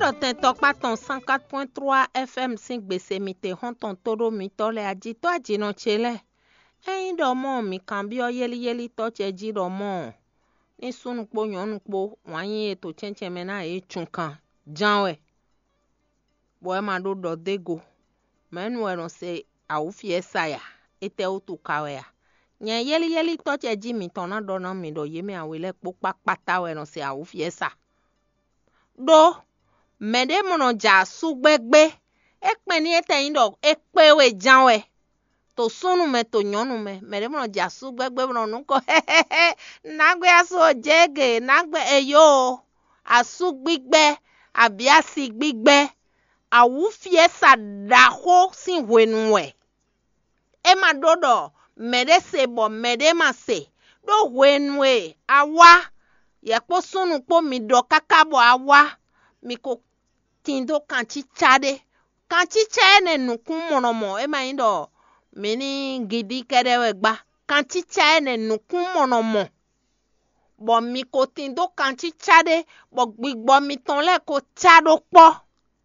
ten tokpa ton 104.3 FM sin gbese mi te hon ton toro mi tole aji to ajino chele. Eyin do mo mi kan bi o yeli to cheji do mo. Ni sunu po nyonu po wanyin eto chenche mena e chunkan janwe. Boy ma do dego. Menu eron se awufie saya ete otu kawe ya. Nye yeli to cheji mi ton na do na mi do yeme awele po pakpata we no se awufie sa. Do mede mono ja sugbegbe ekpe ni ete indo ekpe we janwe to sunu me to nyonu me mede mono ja sugbegbe mono nuko nagbe aso jege nagbe eyo asugbigbe abiasi gbigbe awufie sadaho sin wenwe e ma dodo mede sebo mede ma se do wenwe awa yakpo sunu po mi do kakabo awa mi ko tindo kanchi chade kanchi chene nukun monomo e ma indo mini gidi kedewe gba kanchi chene nukun monomo bo mi ko tindo kanchi chade bo gbigbo mi ton le ko chado po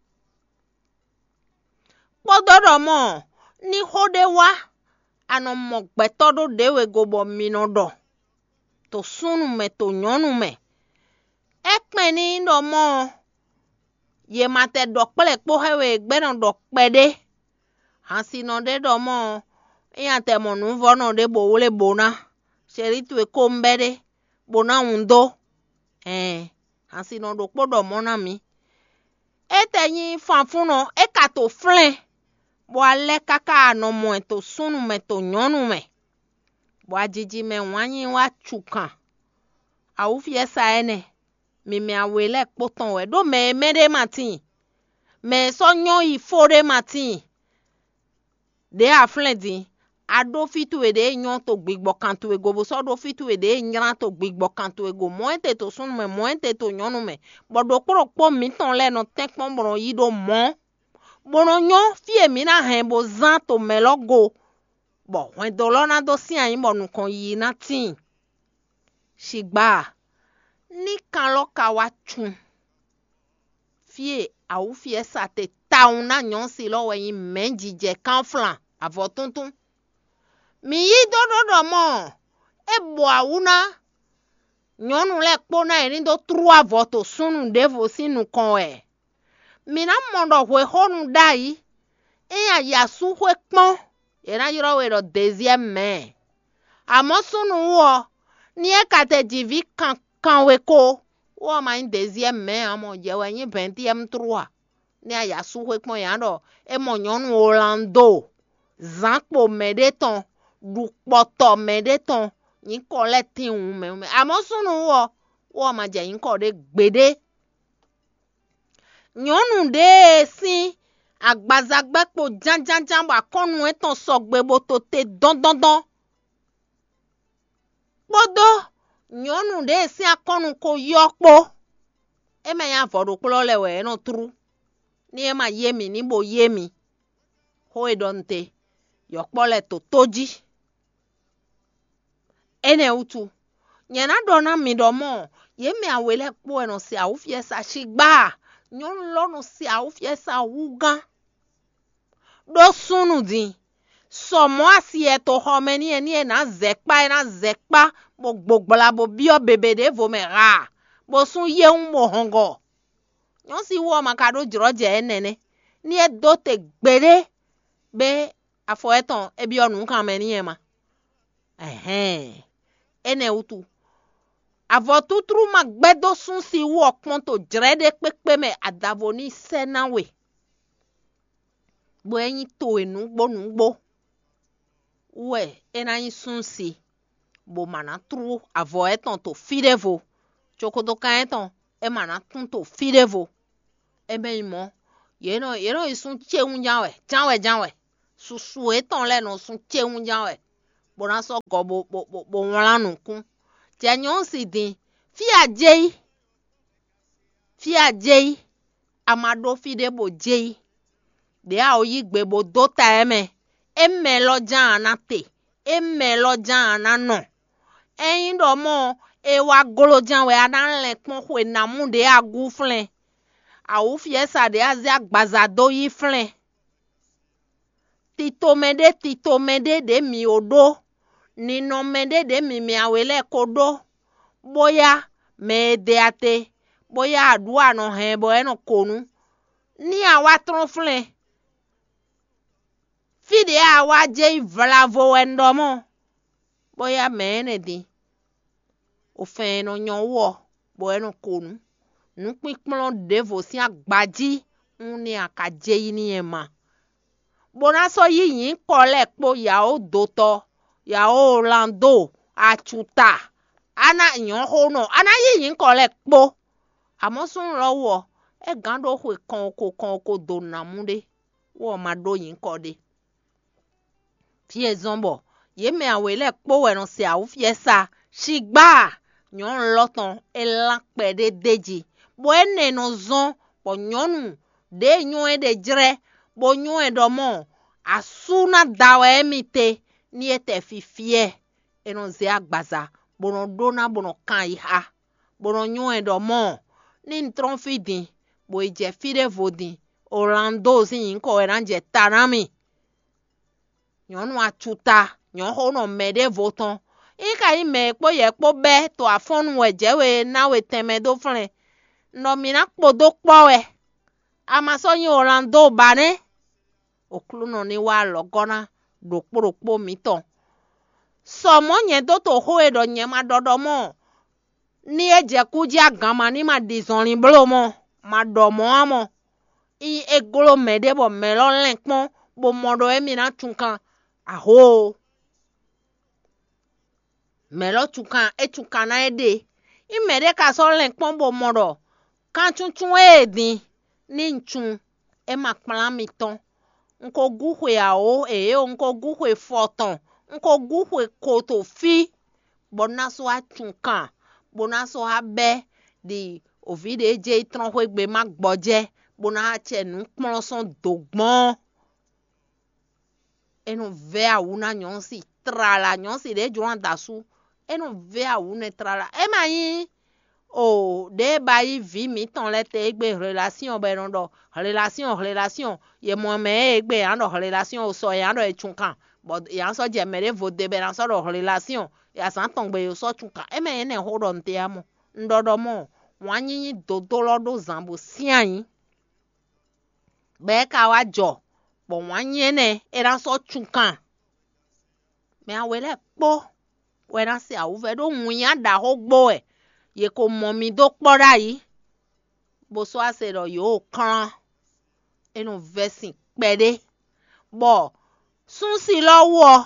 dodo mo ni hode wa ano mo gbetodo dewe go bo mi no do to sunu me to nyonu me ekpe ni indo mo ye mate dokpele po hewe gbeno dokpede hansi no de do mo yante mo nuvo no de bo wole bona sheritu e kombede bona undo hansi no do podo mo na mi etenyi fanfuno e kato flen bo ale kaka no mo to sunu me to nyonu me bo ajiji me wanyi wa chukan awufie sa ene mi awele poton we do me mede matin me so nyon ifore matin de aflendi ado fitu we de nyon to gbigbo kantu we go bo so do fitu we de nyran to gbigbo kantu we go mo ente to sunu me mo ente to nyonu me bodo po mi ton le no tek pon boro yi do mo bono nyon fie mi na hen bo zan to melogo bo wen do lo na do si ayin bo nu kon yi na tin shigba ni kan lo ka wa chun fie awu fie sa te taun na nyon si lo we yin menji je kan flan avo tuntun mi yi do mo e bo awuna nyonu le po na erin do 3 voto sunu devo sinu kon e mi na mondo hwe honu dai e ya su hwe pon era yiro we do deuxième mai amo sunu wo ni e kate divi kan we ko wo ma in deuxième mai amo je we yin 23 ni aya su hwe pon ya do e mo nyonu Orlando zanpo medeton du poto medeton yin ko le tin un me amo sunu wo ma je yin ko de gbede nyonu de si agbazagbe po janjanjan ba konu eton sogbe bo to te don podo nyonu de si akonu ko yopo e me ya vodo klo lewe no tru ni e ma yemi ni bo yemi ho edonte yopo le to toji ene utu nyana dona mi do mo yemi awele po eno si awufie sa shigba nyon lono si awufie sa wugan do sunu din so mo asi eto homeni eni na zekpa bo gbogbola bo bio bebede vo me ra bo sun ye un mo hongo nyon si wo makado jroje enene ni e do te gbere be afo eton e bi onu kan meni e ma ene utu avo tutru magbedo sun si wo pon to jrede pepe me adavoni senawe bo eyin to enugbo we enayin sun si bo mana tru avo eton to fidevo chokodo kan eton e mana tun to fidevo e be imo yeno isun cheun janwe susu eton le no sun cheun janwe bo na so go bo won nu kun ti anyon si din fi ajei amado fide bo jei de a oyi gbe bo dota eme lo jan anate lo jan anano eyin do mo e wa golo jan we adan le pon hwe namu de agu flen Awu fiesa de azia gbazado yi flen. Titomede de mi odo. Ninomede de mi awele kodo. Boya me deate. Boya adua no hebo eno konu. Ni awa tron flen. Fide awa je vlavo endomo. Boya me ene di. Ofen no nyowo. Bo eno konu. Nukpikplon devo si agbaji. Uni akaje yini ema. Bona so yi yin kole po ya o doto. Ya o Orlando. Achuta. Ana yon hono. Ana yi yin kole po. Amosun rowo. E gando hwe konko do namude. Wo mado yin kode. Fie zombo. Ye me awele po we no se awu fiesa. Shigba. Nyon loton. Elan pede deji. Bo ene no zon. Bo nyonu. De nyon de jre. Bo nyon domo. Asuna dawe emite. Ni ete fifie. Eno ze agbaza. Bono dona bono kan iha. Bono nyon domo. Ni ntron fidin. Bo ije fide vodin. Orlando si yinko eranje tanami. Nyon achuta. Nyon hono mede voton. Ika ime ekpo ye ekpo be. To afonu wejewe na we temedo flen. No mina kpodo kpowe. Amaso yin Orlando bane. Okluno ni wa logona. Dokpo miton. Somo nye doto hoe do nye ma dodomo. Ni eje kuji agama ni ma dizonli blomo. Ma domo amo. I egolo mede bo melon lenkpon. Bo modo emina chunkan. Aho. Melo chunkan. E chunkan na ede. I mede ka so lenkpon bo modo. Kan chunchun edin. Ni nchun. E makpala miton. Nko guhwe ao. Nko guhwe foton. Nko guhwe koto fi. Bonaso a chunkan. Bonaso a be. Di ovide eje itron hwe gbe mak boje. Bona ha che nou kmonson dogbon. Eno ve a una nyonsi trala. Nyonsi de juan dasu. Eno ve a une trala. Ema yi. Oh, de bayi vi mi ton lete egbe relation benondo. Relation. Ye mweme egbe ando relation oso ando e chunkan. But yan so jemere vode beran so do relation. Ya san tongbe yo so chunkan. Eme ene hold on te amo. Ndodomo. Wanyi dodolodo zambo sianyi. Beka wajo. Bo wanyi ene eran so chunkan. Me awele po. Wena se a uvedo nwunya da hogbo e. Ye ko momi do kpora yi. Bo so ase do yo kan. Eno vesin pede. Bo. Sun si lo wo.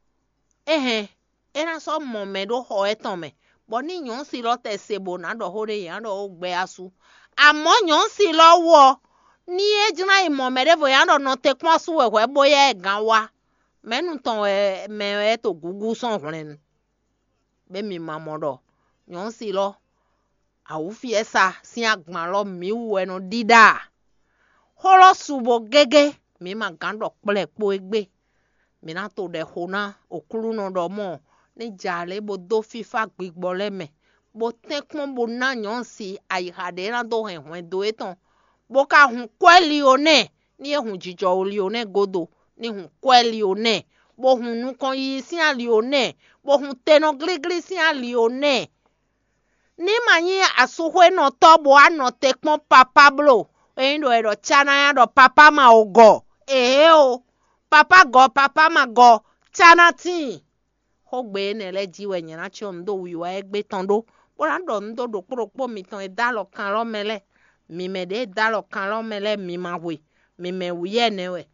Eran so momi do ho eton me. Bo ni nyon si lo te sebo na do hore yan do ogbe asu. Amo nyon si lo wo. Ni ejina imomi de vo yan do no te kwa su we boye e ganwa. Menu ton me to gugu son hren. Be mi mamodo. Nyon si lo. Awu fiesa si agman lo mi uwe no dida. Holo subo gege. Mi ma gando kple po egbe. Mi na to de hona. Okulu no do mo. Ni jale bo do fifa gbigbo leme. Bo tenkmon bo na nyon si ayihade na do hen do eton. Bo ka hun kwe lione. Ni hun jijo lione godo. Ni hun kwe lione. Bo hun nukon yi si a lione. Bo hun teno gligli si a lione. Ni manyi asuhwe no tobo ano tekmon papa blo. Edo chana ya do papa ma ogo. O. Papa go, papa ma go. Chana ti. Hogbe enele jiwe nyena chi ondo wiwa egbe tondo. Bora ndo do kpo miton e dalo kan lo mele. Mi me de dalo kan lo mele mi ma we. Mi me wiye newe.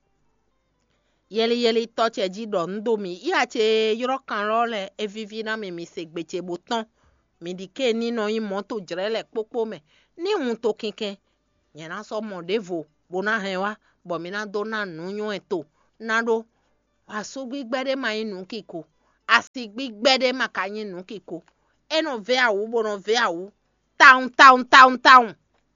Yeli toche jido ndo mi. Iya che yoro kan lo le evivi na mi segbeche boton. Mi dike ni no yin moto jirele kpokpo me. Ni hun to kinken. Nyena so mo devo. Bona hewa. Bo mi na do na nunyo eto. Nado. Asu gbigbede ma yin nukiko. Asi gbigbede ma ka yin nukiko. Eno ve awu bono ve awu. Town.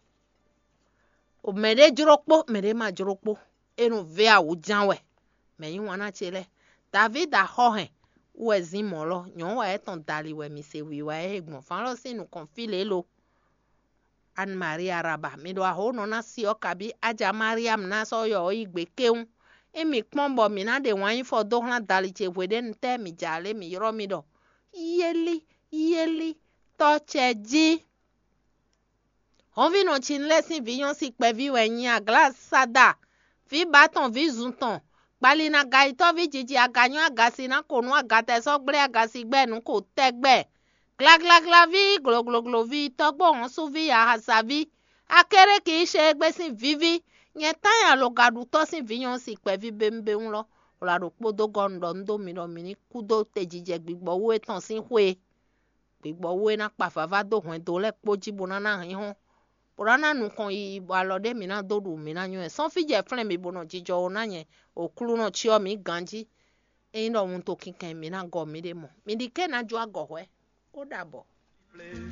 O mede jirokpo. Mede ma jirokpo. Eno ve awu janwe. Me yin wana chele. David a hohen. Uwe zimolo. Nyon wa eton dali we mi se wiwa egbon. Fan lo si nou konfile lo. Anne Maria Raba mi do aho no na si okabi aja Mariam na so yo igbe keun emi kpombo mi na de wan for do na daliche wede nte mi jale mi ro mi do yeli tocheji on vi no chin lesin vi yon si pe vi wen ya glace sada vi baton vi zunton pali na ga ito vi jiji aganyo agasi na konu agate so gbre agasi gbe nu ko tegbe gla vi glo vi togbo on su vi ahasa vi akere ki se egbesin vivi yen tan lo gadu to sin vi yon si pe vi bembe un lo la ro podo gondo ndo mi no mi ni kudo tejije gbigbo we tan sin hwe gbigbo we na pa fava do hwen do le poji bonana hin hon Borana nu kon i alode mi na dodu mi na nyo son fije flen mi bono jijo ona yen okulu no chi o mi ganji e ndo mun to kinkan mi na go mi de mo mi di ke na jo ago hwe ó dàbọ̀.